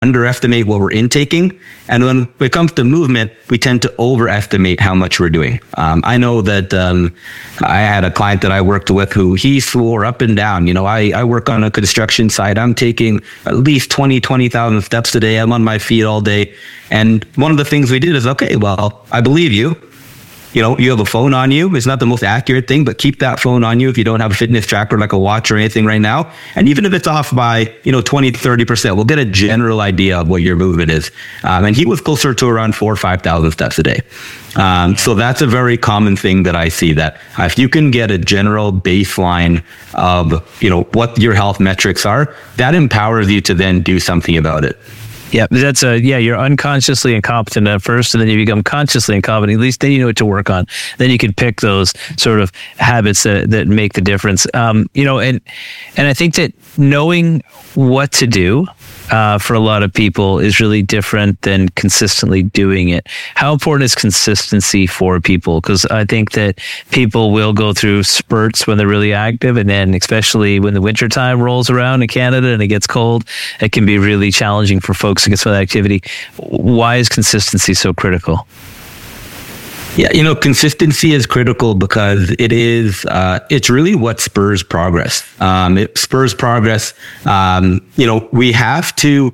underestimate what we're intaking. And when it comes to movement, we tend to overestimate how much we're doing. I know that I had a client that I worked with who he swore up and down, I work on a construction site. I'm taking at least 20,000 steps a day. I'm on my feet all day. And one of the things we did is, okay, well, I believe you. You have a phone on you. It's not the most accurate thing, but keep that phone on you if you don't have a fitness tracker like a watch or anything right now. And even if it's off by, 20, 30%, we'll get a general idea of what your movement is. And he was closer to around 4,000 or 5,000 steps a day. So that's a very common thing that I see, that if you can get a general baseline of, what your health metrics are, that empowers you to then do something about it. Yeah, you're unconsciously incompetent at first, and then you become consciously incompetent. At least then you know what to work on. Then you can pick those sort of habits that make the difference. And I think that knowing what to do for a lot of people is really different than consistently doing it. How important is consistency for people? Because I think that people will go through spurts when they're really active, and then especially when the wintertime rolls around in Canada and it gets cold, it can be really challenging for folks to get some of that activity. Why is consistency so critical? Yeah, consistency is critical because it's really what spurs progress. It spurs progress. We have to,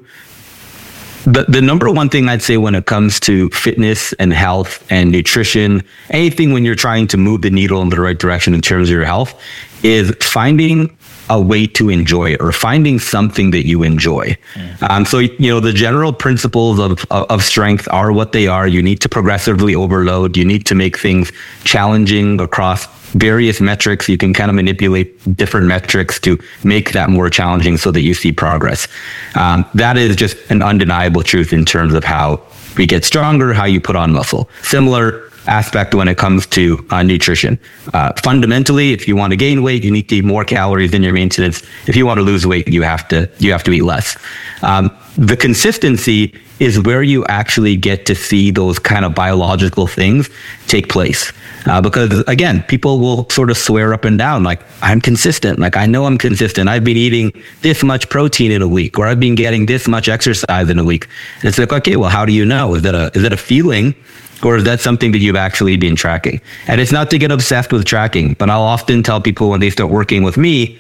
the number one thing I'd say when it comes to fitness and health and nutrition, anything when you're trying to move the needle in the right direction in terms of your health, is finding a way to enjoy it, or finding something that you enjoy. So the general principles of strength are what they are. You need to progressively overload. You need to make things challenging across various metrics. You can kind of manipulate different metrics to make that more challenging so that you see progress. That is just an undeniable truth in terms of how we get stronger, how you put on muscle. Similar aspect when it comes to nutrition. Fundamentally, if you want to gain weight, you need to eat more calories than your maintenance. If you want to lose weight, you have to eat less. The consistency is where you actually get to see those kind of biological things take place. Because again, people will sort of swear up and down, like, I'm consistent. Like, I know I'm consistent. I've been eating this much protein in a week, or I've been getting this much exercise in a week. And it's like, okay, well, how do you know? Is that a feeling? Or is that something that you've actually been tracking? And it's not to get obsessed with tracking, but I'll often tell people when they start working with me,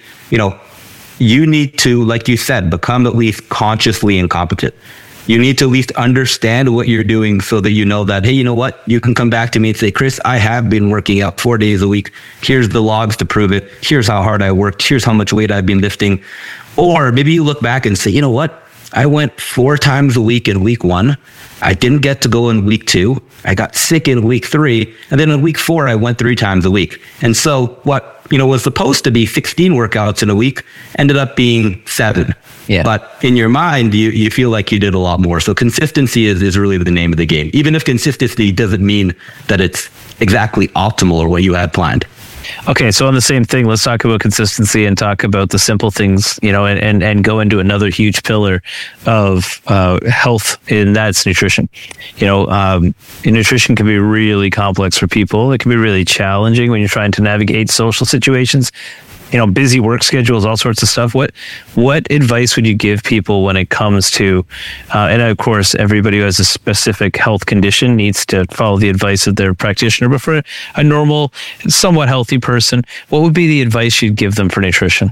you need to, like you said, become at least consciously incompetent. You need to at least understand what you're doing so that you know that, hey, you know what? You can come back to me and say, Chris, I have been working out 4 days a week. Here's the logs to prove it. Here's how hard I worked. Here's how much weight I've been lifting. Or maybe you look back and say, you know what? I went 4 times a week in week 1. I didn't get to go in week 2. I got sick in week 3. And then in week 4, I went 3 times a week. And so what, was supposed to be 16 workouts in a week ended up being 7. Yeah. But in your mind, you feel like you did a lot more. So consistency is really the name of the game. Even if consistency doesn't mean that it's exactly optimal or what you had planned. Okay, so on the same thing, let's talk about consistency and talk about the simple things, and go into another huge pillar of health, and that's nutrition. Nutrition can be really complex for people. It can be really challenging when you're trying to navigate social situations. Busy work schedules, all sorts of stuff. What advice would you give people when it comes to, and of course, everybody who has a specific health condition needs to follow the advice of their practitioner, but for a normal, somewhat healthy person, what would be the advice you'd give them for nutrition?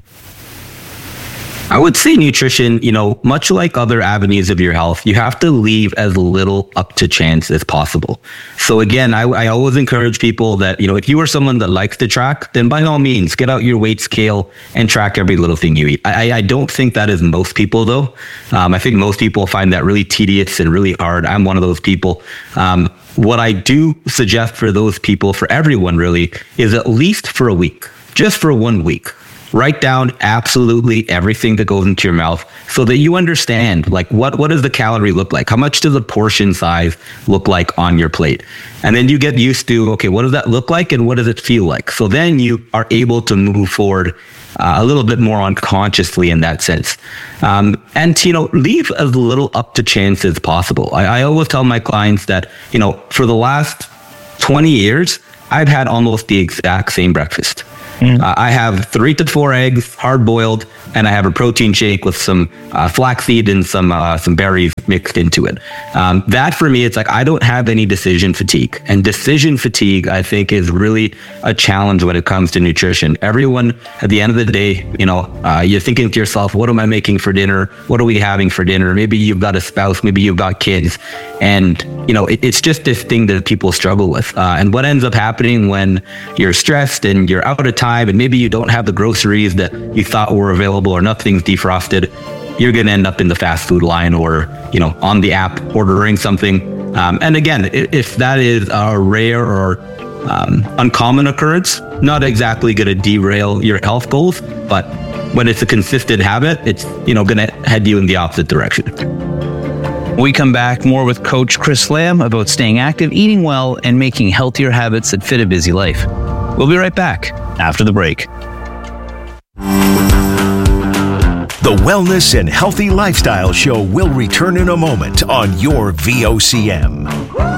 I would say nutrition, much like other avenues of your health, you have to leave as little up to chance as possible. So again, I always encourage people that, if you are someone that likes to track, then by all means, get out your weight scale and track every little thing you eat. I don't think that is most people, though. I think most people find that really tedious and really hard. I'm one of those people. What I do suggest for those people, for everyone really, is at least for a week, just for 1 week. Write down absolutely everything that goes into your mouth so that you understand, like, what does the calorie look like? How much does the portion size look like on your plate? And then you get used to, okay, what does that look like and what does it feel like? So then you are able to move forward a little bit more unconsciously in that sense. And, leave as little up to chance as possible. I always tell my clients that, for the last 20 years, I've had almost the exact same breakfast. I have 3 to 4 eggs, hard boiled, and I have a protein shake with some flaxseed and some berries mixed into it. That for me, it's like I don't have any decision fatigue. And decision fatigue, I think, is really a challenge when it comes to nutrition. Everyone, at the end of the day, you're thinking to yourself, what am I making for dinner? What are we having for dinner? Maybe you've got a spouse, maybe you've got kids. And, it's just this thing that people struggle with. And what ends up happening when you're stressed and you're out of time and maybe you don't have the groceries that you thought were available or nothing's defrosted, you're going to end up in the fast food line or, on the app ordering something. And again, if that is a rare or uncommon occurrence, not exactly going to derail your health goals, but when it's a consistent habit, it's, going to head you in the opposite direction. We come back more with Coach Chris Lamb about staying active, eating well, and making healthier habits that fit a busy life. We'll be right back after the break. The Wellness and Healthy Lifestyle Show will return in a moment on your VOCM.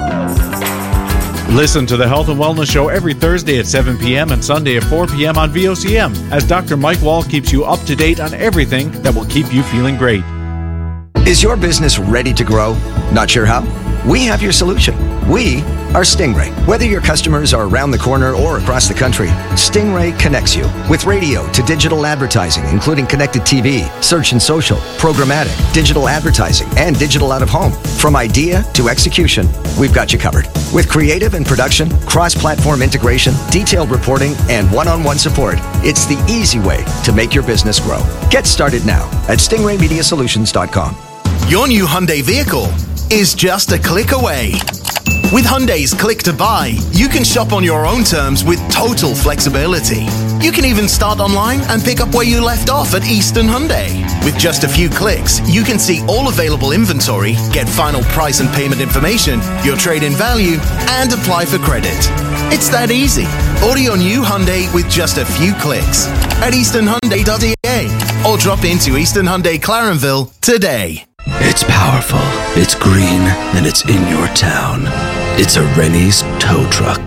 Listen to the Health and Wellness Show every Thursday at 7 p.m. and Sunday at 4 p.m. on VOCM as Dr. Mike Wall keeps you up to date on everything that will keep you feeling great. Is your business ready to grow? Not sure how? We have your solution. We are Stingray. Whether your customers are around the corner or across the country, Stingray connects you with radio to digital advertising, including connected TV, search and social, programmatic, digital advertising, and digital out of home. From idea to execution, we've got you covered. With creative and production, cross-platform integration, detailed reporting, and one-on-one support, it's the easy way to make your business grow. Get started now at stingraymediasolutions.com. Your new Hyundai vehicle is just a click away. With Hyundai's Click to Buy, you can shop on your own terms with total flexibility. You can even start online and pick up where you left off at Eastern Hyundai. With just a few clicks, you can see all available inventory, get final price and payment information, your trade-in value, and apply for credit. It's that easy. Order your new Hyundai with just a few clicks at easternhyundai.ca or drop into Eastern Hyundai Clarenville today. It's powerful, it's green, and it's in your town. It's a Rennie's tow truck.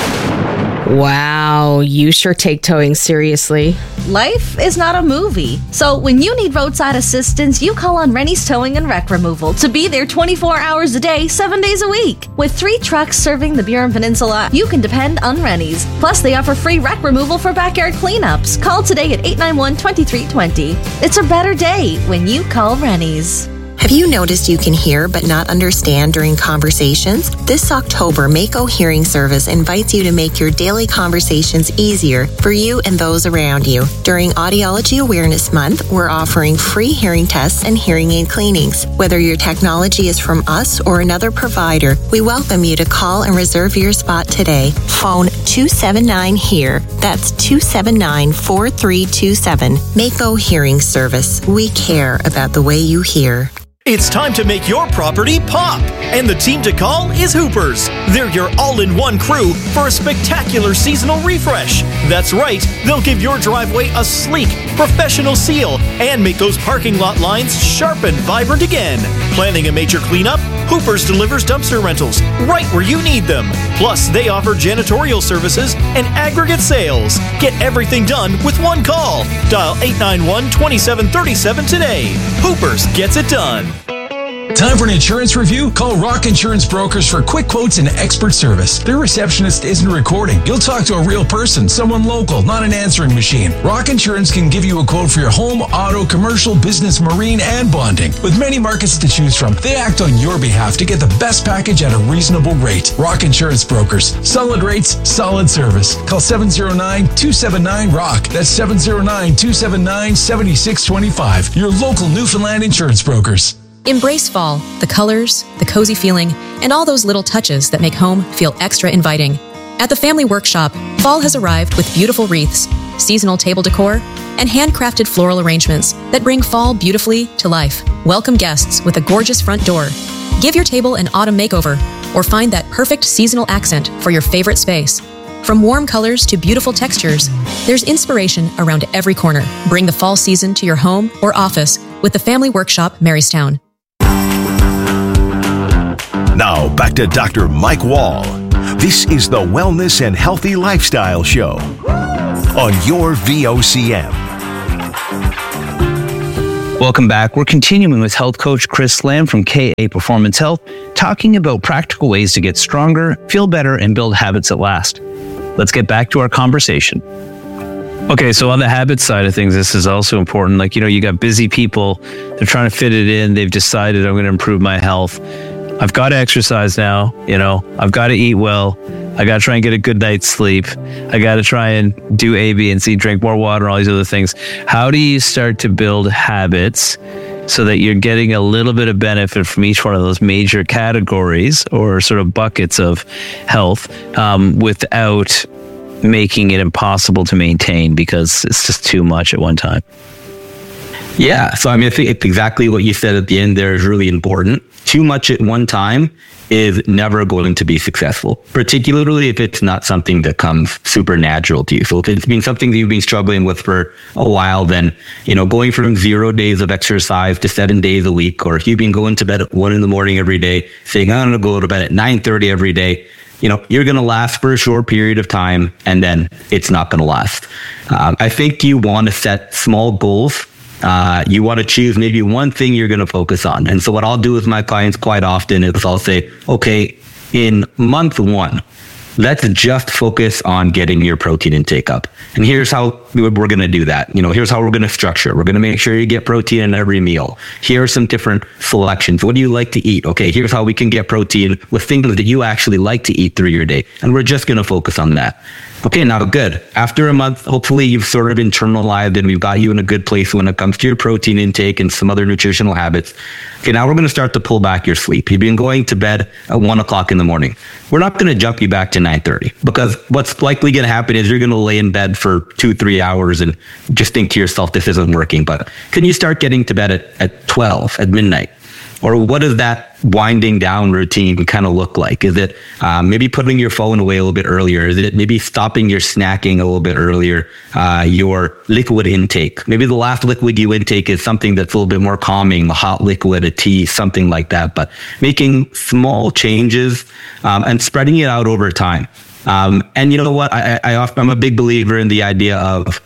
Wow, you sure take towing seriously. Life is not a movie. So when you need roadside assistance, you call on Rennie's Towing and Wreck Removal to be there 24 hours a day, 7 days a week. With 3 trucks serving the Burin Peninsula, you can depend on Rennie's. Plus, they offer free wreck removal for backyard cleanups. Call today at 891-2320. It's a better day when you call Rennie's. Have you noticed you can hear but not understand during conversations? This October, Mako Hearing Service invites you to make your daily conversations easier for you and those around you. During Audiology Awareness Month, we're offering free hearing tests and hearing aid cleanings. Whether your technology is from us or another provider, we welcome you to call and reserve your spot today. Phone 279-HEAR. That's 279-4327. Mako Hearing Service. We care about the way you hear. It's time to make your property pop, and the team to call is Hoopers. They're your all-in-one crew for a spectacular seasonal refresh. That's right, they'll give your driveway a sleek, professional seal and make those parking lot lines sharp and vibrant again. Planning a major cleanup? Hoopers delivers dumpster rentals right where you need them. Plus, they offer janitorial services and aggregate sales. Get everything done with one call. Dial 891-2737 today. Hoopers gets it done. Time for an insurance review? Call Rock Insurance Brokers for quick quotes and expert service. Their receptionist isn't recording. You'll talk to a real person, someone local, not an answering machine. Rock Insurance can give you a quote for your home, auto, commercial, business, marine, and bonding. With many markets to choose from, they act on your behalf to get the best package at a reasonable rate. Rock Insurance Brokers. Solid rates, solid service. Call 709-279-ROCK. That's 709-279-7625. Your local Newfoundland insurance brokers. Embrace fall, the colors, the cozy feeling, and all those little touches that make home feel extra inviting. At the Family Workshop, fall has arrived with beautiful wreaths, seasonal table decor, and handcrafted floral arrangements that bring fall beautifully to life. Welcome guests with a gorgeous front door. Give your table an autumn makeover, or find that perfect seasonal accent for your favorite space. From warm colors to beautiful textures, there's inspiration around every corner. Bring the fall season to your home or office with the Family Workshop, Marystown. Now, back to Dr. Mike Wall. This is the Wellness and Healthy Lifestyle Show on your VOCM. Welcome back. We're continuing with health coach Chris Lamb from KA Performance Health, talking about practical ways to get stronger, feel better, and build habits that last. Let's get back to our conversation. Okay, so on the habit side of things, this is also important. Like, you got busy people, they're trying to fit it in. They've decided I'm going to improve my health. I've got to exercise now, I've got to eat well. I got to try and get a good night's sleep. I got to try and do A, B, and C, drink more water, all these other things. How do you start to build habits so that you're getting a little bit of benefit from each one of those major categories or sort of buckets of health without making it impossible to maintain because it's just too much at one time? Yeah. So, I think it's exactly what you said at the end there is really important. Too much at one time is never going to be successful, particularly if it's not something that comes super natural to you. So if it's been something that you've been struggling with for a while, then, going from 0 days of exercise to 7 days a week, or if you've been going to bed at 1 a.m. every day, saying, I'm going to go to bed at 9:30 every day, you're going to last for a short period of time, and then it's not going to last. I think you want to set small goals. You want to choose maybe one thing you're going to focus on. And so what I'll do with my clients quite often is I'll say, okay, in month 1, let's just focus on getting your protein intake up. And here's how we're going to do that. Here's how we're going to structure. We're going to make sure you get protein in every meal. Here are some different selections. What do you like to eat? Okay, here's how we can get protein with things that you actually like to eat through your day. And we're just going to focus on that. Okay, now good. After a month, hopefully you've sort of internalized and we've got you in a good place when it comes to your protein intake and some other nutritional habits. Okay, now we're going to start to pull back your sleep. You've been going to bed at 1 o'clock in the morning. We're not going to jump you back to 9:30 because what's likely going to happen is you're going to lay in bed for 2-3 hours and just think to yourself, this isn't working. But can you start getting to bed at 12, at midnight? Or what does that winding down routine kind of look like? Is it maybe putting your phone away a little bit earlier? Is it maybe stopping your snacking a little bit earlier? Your liquid intake. Maybe the last liquid you intake is something that's a little bit more calming, a hot liquid, a tea, something like that. But making small changes and spreading it out over time. And you know what? I'm a big believer in the idea of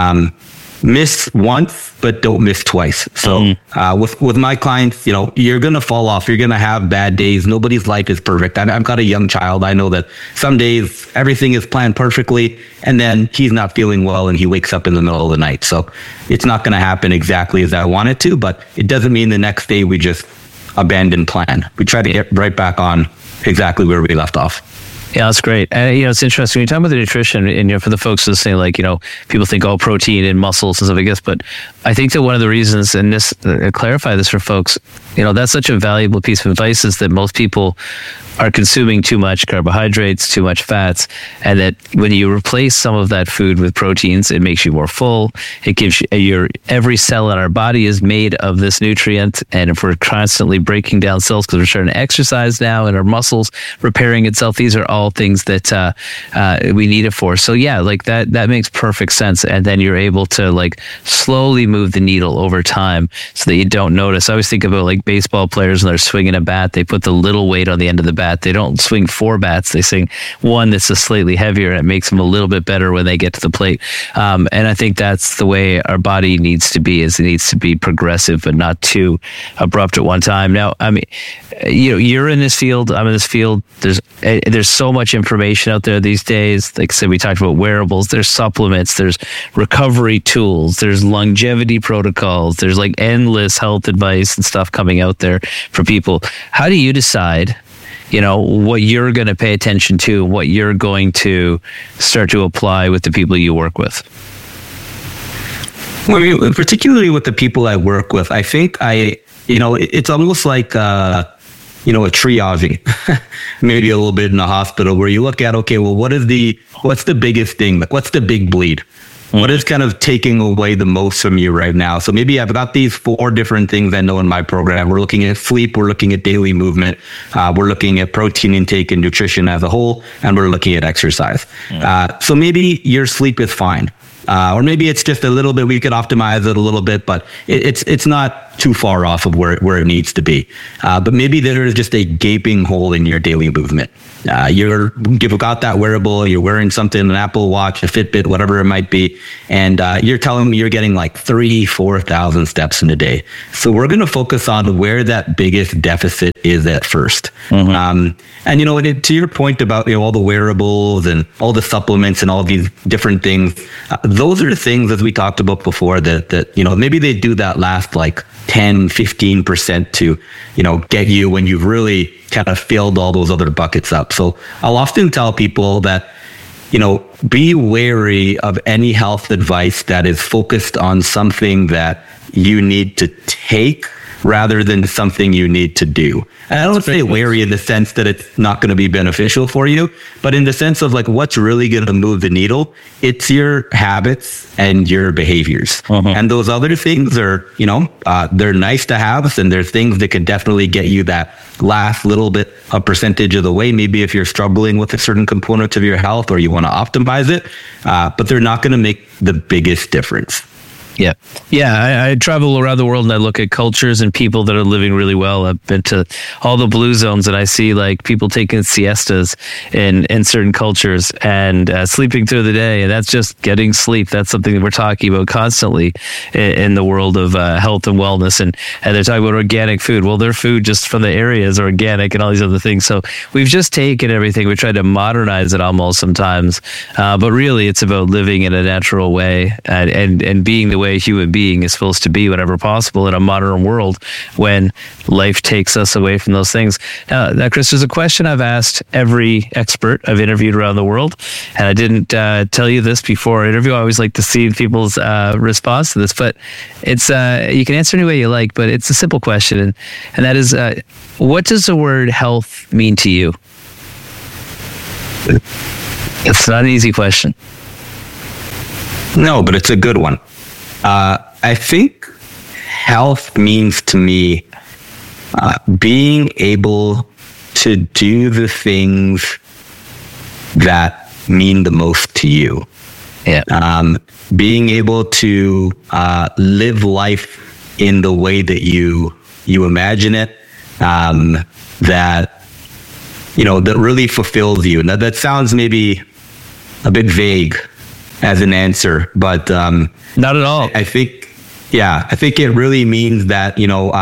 miss once, but don't miss twice. So with my clients, you're going to fall off. You're going to have bad days. Nobody's life is perfect. I've got a young child. I know that some days everything is planned perfectly and then he's not feeling well and he wakes up in the middle of the night. So it's not going to happen exactly as I want it to, but it doesn't mean the next day we just abandon plan. We try to get right back on exactly where we left off. Yeah, that's great. And, it's interesting. When you talk about the nutrition, and, for the folks listening, people think, protein and muscles and stuff like this. But I think that one of the reasons, and this, clarify this for folks, that's such a valuable piece of advice is that most people are consuming too much carbohydrates, too much fats, and that when you replace some of that food with proteins, it makes you more full. It gives you every cell in our body is made of this nutrient, and if we're constantly breaking down cells because we're starting to exercise now and our muscles repairing itself, these are all things that we need it for. So yeah, that makes perfect sense, and then you're able to slowly move the needle over time so that you don't notice. I always think about baseball players when they're swinging a bat, they put the little weight on the end of the bat. They don't swing 4 bats. They swing one that's a slightly heavier, and it makes them a little bit better when they get to the plate. And I think that's the way our body needs to be, is it needs to be progressive, but not too abrupt at one time. Now, you're in this field, I'm in this field. There's so much information out there these days. Like I said, we talked about wearables, there's supplements, there's recovery tools, there's longevity protocols, there's endless health advice and stuff coming out there for people. How do you decide what you're going to pay attention to, what you're going to start to apply with the people you work with? Well, particularly with the people I work with, I think it's almost like, a triaging, maybe a little bit in a hospital where you look at, okay, well, what's the biggest thing? What's the big bleed? What is kind of taking away the most from you right now? So maybe I've got these 4 different things I know in my program. We're looking at sleep, we're looking at daily movement, we're looking at protein intake and nutrition as a whole, and we're looking at exercise. So maybe your sleep is fine. or maybe it's just a little bit, we could optimize it a little bit, but it's not too far off of where it needs to be. But maybe there is just a gaping hole in your daily movement. You've got that wearable, you're wearing something, an Apple Watch, a Fitbit, whatever it might be, and you're telling me you're getting like 3,000-4,000 steps in a day. So we're going to focus on where that biggest deficit is at first. And to your point about all the wearables and all the supplements and all these different things, those are the things, as we talked about before, that maybe they do that last like 10-15% to get you when you've really kind of filled all those other buckets up. So I'll often tell people that be wary of any health advice that is focused on something that you need to take rather than something you need to do. And I don't say wary in the sense that it's not going to be beneficial for you, but in the sense of like what's really going to move the needle, it's your habits and your behaviors. And those other things are, they're nice to have, and there's things that can definitely get you that last little bit, a percentage of the way, maybe if you're struggling with a certain component of your health or you want to optimize it, but they're not going to make the biggest difference. Yeah. I travel around the world and I look at cultures and people that are living really well. I've been to all the blue zones and I see like people taking siestas in certain cultures and sleeping through the day. And that's just getting sleep. That's something that we're talking about constantly in the world of health and wellness. And they're talking about organic food. Well, their food just from the area is organic and all these other things. So we've just taken everything. We tried to modernize it almost sometimes. But really it's about living in a natural way and being the way a human being is supposed to be whenever possible in a modern world when life takes us away from those things. Now, Chris, there's a question I've asked every expert I've interviewed around the world, and I didn't tell you this before our interview. I always like to see people's response to this, but it's you can answer any way you like, but it's a simple question, and that is, what does the word health mean to you? It's not an easy question. No, but it's a good one. I think health means to me being able to do the things that mean the most to you. Yeah. Being able to live life in the way that you imagine it, that really fulfills you. Now that sounds maybe a bit vague as an answer, but not at all. I think it really means that,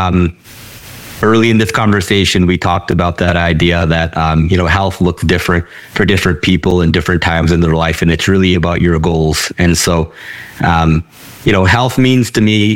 early in this conversation, we talked about that idea that, health looks different for different people in different times in their life. And it's really about your goals. And so, health means to me,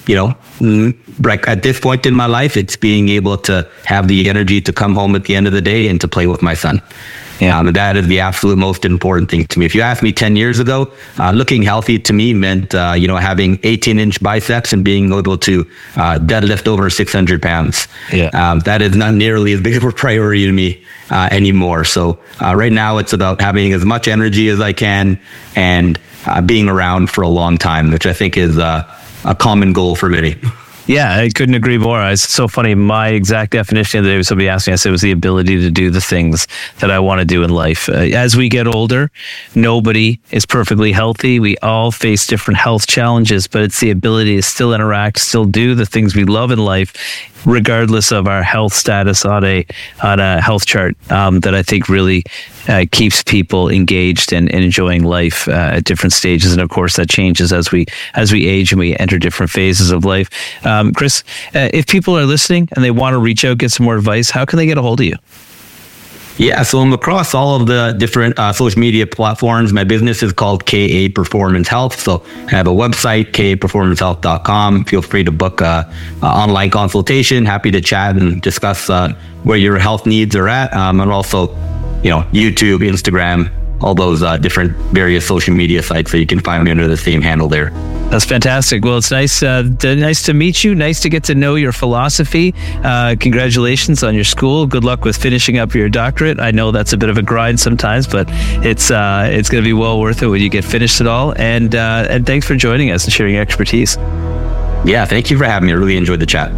like at this point in my life, it's being able to have the energy to come home at the end of the day and to play with my son. Yeah, that is the absolute most important thing to me. If you asked me 10 years ago, looking healthy to me meant, having 18-inch biceps and being able to deadlift over 600 pounds. Yeah. That is not nearly as big of a priority to me anymore. So right now it's about having as much energy as I can and being around for a long time, which I think is a common goal for many. Yeah, I couldn't agree more. It's so funny. My exact definition of the day was somebody asked me, I said it was the ability to do the things that I want to do in life. As we get older, nobody is perfectly healthy. We all face different health challenges, but it's the ability to still interact, still do the things we love in life, regardless of our health status on a health chart, that I think really keeps people engaged and enjoying life at different stages. And of course, that changes as we age and we enter different phases of life. Chris, if people are listening and they want to reach out, get some more advice, how can they get a hold of you? Yeah, so I'm across all of the different social media platforms. My business is called KA Performance Health. So I have a website, kaperformancehealth.com. Feel free to book an online consultation. Happy to chat and discuss where your health needs are at. And also, YouTube, Instagram, all those different various social media sites, so you can find me under the same handle there. That's fantastic. Well, it's nice to meet you. Nice to get to know your philosophy. Congratulations on your school. Good luck with finishing up your doctorate. I know that's a bit of a grind sometimes, but it's going to be well worth it when you get finished it all. And thanks for joining us and sharing your expertise. Yeah, thank you for having me. I really enjoyed the chat.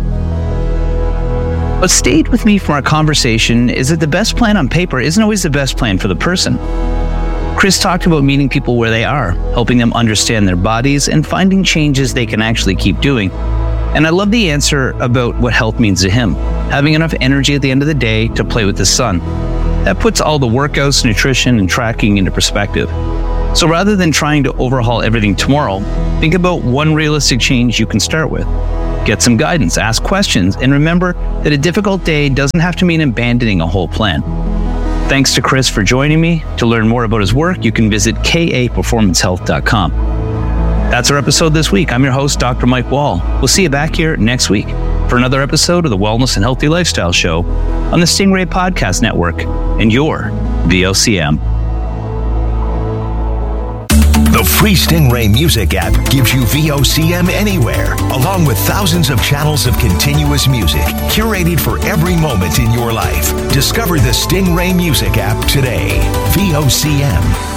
What stayed with me from our conversation is that the best plan on paper isn't always the best plan for the person. Chris talked about meeting people where they are, helping them understand their bodies and finding changes they can actually keep doing. And I love the answer about what health means to him, having enough energy at the end of the day to play with his son. That puts all the workouts, nutrition, and tracking into perspective. So rather than trying to overhaul everything tomorrow, think about one realistic change you can start with. Get some guidance, ask questions, and remember that a difficult day doesn't have to mean abandoning a whole plan. Thanks to Chris for joining me. To learn more about his work, you can visit kaperformancehealth.com. That's our episode this week. I'm your host, Dr. Mike Wall. We'll see you back here next week for another episode of the Wellness and Healthy Lifestyle Show on the Stingray Podcast Network and your VOCM. The free Stingray Music app gives you VOCM anywhere, along with thousands of channels of continuous music, curated for every moment in your life. Discover the Stingray Music app today. VOCM.